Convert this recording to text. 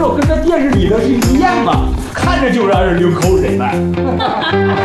跟这电视里的是一样啊，看着就让人流口水了。